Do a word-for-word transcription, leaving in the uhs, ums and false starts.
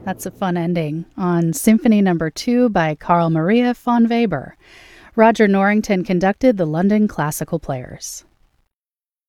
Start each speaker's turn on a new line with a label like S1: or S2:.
S1: That's a fun ending on Symphony Number Two by Carl Maria von Weber. Roger Norrington conducted the London Classical Players.